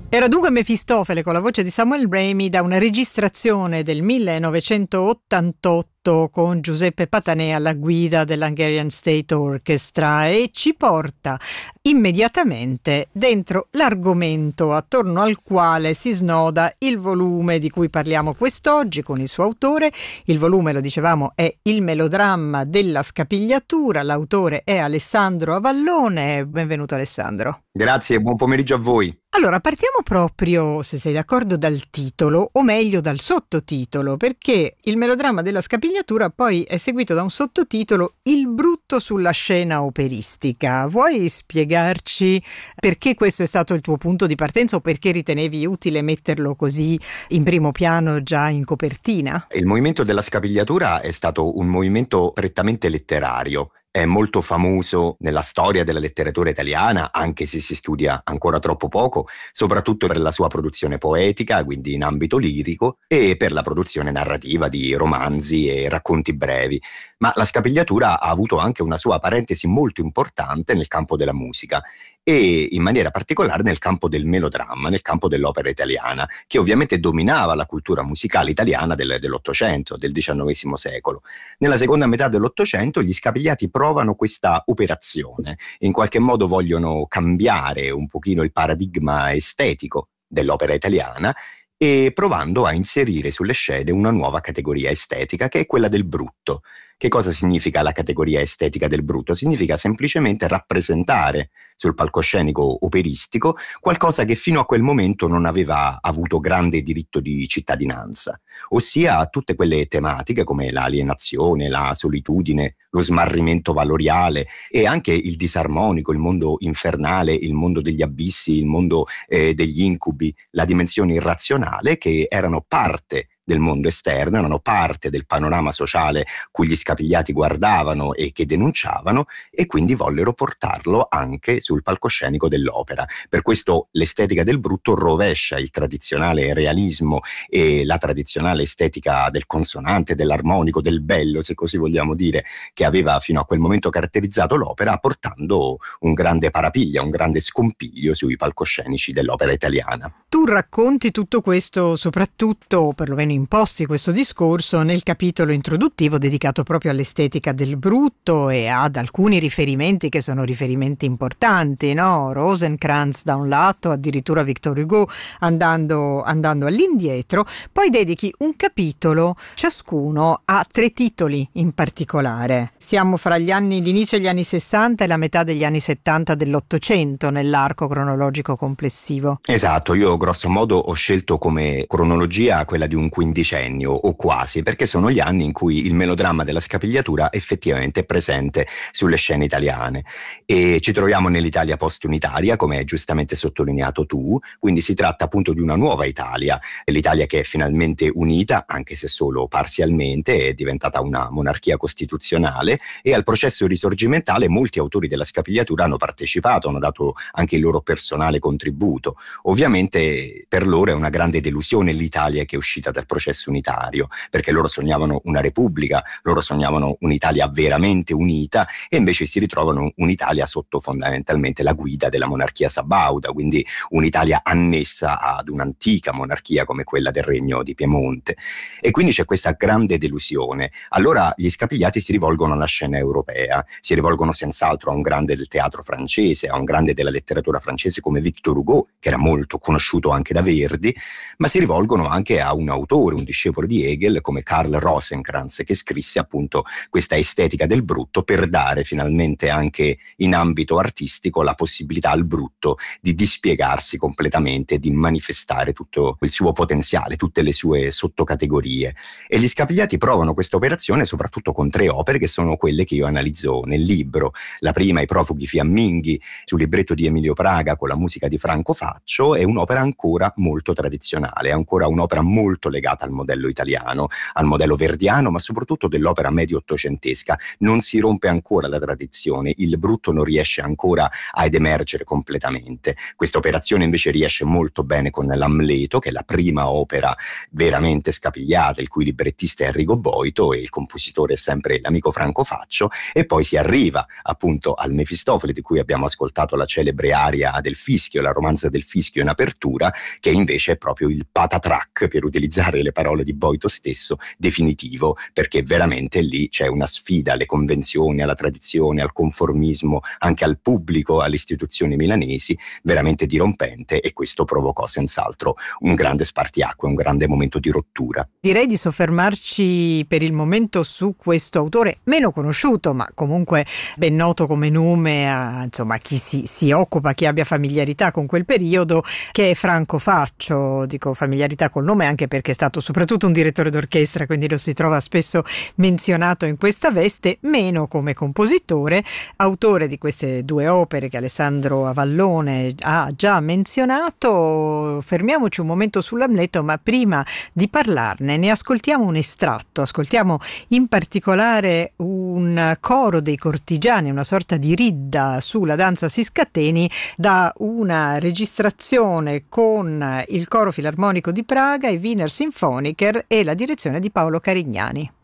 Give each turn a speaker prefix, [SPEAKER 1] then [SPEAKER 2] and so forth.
[SPEAKER 1] Era dunque Mefistofele con la voce di Samuel Ramey da una registrazione del 1988 con Giuseppe Patanè alla guida dell'Hungarian State Orchestra, e ci porta immediatamente dentro l'argomento attorno al quale si snoda il volume di cui parliamo quest'oggi con il suo autore. Il volume, lo dicevamo, è Il melodramma della scapigliatura. L'autore è Alessandro Avallone. Benvenuto Alessandro.
[SPEAKER 2] Grazie e buon pomeriggio a voi.
[SPEAKER 1] Allora, partiamo proprio, se sei d'accordo, dal titolo, o meglio dal sottotitolo, perché il melodramma della scapigliatura poi è seguito da un sottotitolo, Il brutto sulla scena operistica. Vuoi spiegarci perché questo è stato il tuo punto di partenza o perché ritenevi utile metterlo così in primo piano già in copertina?
[SPEAKER 2] Il movimento della scapigliatura è stato un movimento prettamente letterario. È molto famoso nella storia della letteratura italiana, anche se si studia ancora troppo poco, soprattutto per la sua produzione poetica, quindi in ambito lirico, e per la produzione narrativa di romanzi e racconti brevi. Ma la scapigliatura ha avuto anche una sua parentesi molto importante nel campo della musica e in maniera particolare nel campo del melodramma, nel campo dell'opera italiana, che ovviamente dominava la cultura musicale italiana dell'Ottocento, del XIX secolo. Nella seconda metà dell'Ottocento gli scapigliati provano questa operazione, in qualche modo vogliono cambiare un pochino il paradigma estetico dell'opera italiana e provando a inserire sulle scene una nuova categoria estetica che è quella del brutto. Che cosa significa la categoria estetica del brutto? Significa semplicemente rappresentare sul palcoscenico operistico qualcosa che fino a quel momento non aveva avuto grande diritto di cittadinanza, ossia tutte quelle tematiche come l'alienazione, la solitudine, lo smarrimento valoriale e anche il disarmonico, il mondo infernale, il mondo degli abissi, il mondo degli incubi, la dimensione irrazionale, che erano parte del mondo esterno, erano parte del panorama sociale cui gli scapigliati guardavano e che denunciavano, e quindi vollero portarlo anche sul palcoscenico dell'opera. Per questo l'estetica del brutto rovescia il tradizionale realismo e la tradizionale estetica del consonante, dell'armonico, del bello, se così vogliamo dire, che aveva fino a quel momento caratterizzato l'opera, portando un grande parapiglia, un grande scompiglio sui palcoscenici dell'opera italiana.
[SPEAKER 1] Tu racconti tutto questo, soprattutto, perlomeno imposti questo discorso, nel capitolo introduttivo dedicato proprio all'estetica del brutto e ad alcuni riferimenti che sono riferimenti importanti, no? Rosencrantz da un lato, addirittura Victor Hugo andando all'indietro. Poi dedichi un capitolo ciascuno a 3 titoli in particolare. Siamo fra l'inizio degli anni 60 e la metà degli anni 70 dell'Ottocento nell'arco cronologico complessivo.
[SPEAKER 2] Esatto, io grosso modo ho scelto come cronologia quella di un quindicennio o quasi, perché sono gli anni in cui il melodramma della scapigliatura effettivamente è presente sulle scene italiane, e ci troviamo nell'Italia post-unitaria, come hai giustamente sottolineato tu. Quindi si tratta appunto di una nuova Italia, l'Italia che è finalmente unita, anche se solo parzialmente, è diventata una monarchia costituzionale, e al processo risorgimentale molti autori della scapigliatura hanno partecipato, hanno dato anche il loro personale contributo. Ovviamente per loro è una grande delusione l'Italia che è uscita dal processo unitario, perché loro sognavano una repubblica, loro sognavano un'Italia veramente unita, e invece si ritrovano un'Italia sotto fondamentalmente la guida della monarchia sabauda, quindi un'Italia annessa ad un'antica monarchia come quella del Regno di Piemonte, e quindi c'è questa grande delusione. Allora gli scapigliati si rivolgono alla scena europea, si rivolgono senz'altro a un grande del teatro francese, a un grande della letteratura francese come Victor Hugo, che era molto conosciuto anche da Verdi, ma si rivolgono anche a un autore, un discepolo di Hegel come Karl Rosenkranz, che scrisse appunto questa estetica del brutto per dare finalmente anche in ambito artistico la possibilità al brutto di dispiegarsi completamente, di manifestare tutto il suo potenziale, tutte le sue sottocategorie. E gli scapigliati provano questa operazione soprattutto con 3 opere che sono quelle che io analizzo nel libro. La prima, I profughi fiamminghi, sul libretto di Emilio Praga con la musica di Franco Faccio, è un'opera ancora molto tradizionale, è ancora un'opera molto legata ispirata al modello italiano, al modello verdiano, ma soprattutto dell'opera medio-ottocentesca. Non si rompe ancora la tradizione, il brutto non riesce ancora ad emergere completamente. Questa operazione invece riesce molto bene con l'Amleto, che è la prima opera veramente scapigliata, il cui librettista è Enrico Boito e il compositore è sempre l'amico Franco Faccio, e poi si arriva appunto al Mefistofele, di cui abbiamo ascoltato la celebre aria del Fischio, la romanza del Fischio in apertura, che invece è proprio il patatrack, per utilizzare le parole di Boito stesso, definitivo, perché veramente lì c'è una sfida alle convenzioni, alla tradizione, al conformismo, anche al pubblico, alle istituzioni milanesi, veramente dirompente, e questo provocò senz'altro un grande spartiacque, un grande momento di rottura.
[SPEAKER 1] Direi di soffermarci per il momento su questo autore meno conosciuto, ma comunque ben noto come nome a insomma, chi si occupa, chi abbia familiarità con quel periodo, che è Franco Faccio. Dico familiarità col nome anche perché è stato soprattutto un direttore d'orchestra, quindi lo si trova spesso menzionato in questa veste, meno come compositore, autore di queste due opere che Alessandro Avallone ha già menzionato. Fermiamoci un momento sull'Amleto, ma prima di parlarne ne ascoltiamo un estratto. Ascoltiamo in particolare un coro dei cortigiani, una sorta di ridda sulla danza si scateni, da una registrazione con il Coro Filarmonico di Praga, i Wiener Symphoniker e la direzione di Paolo Carignani.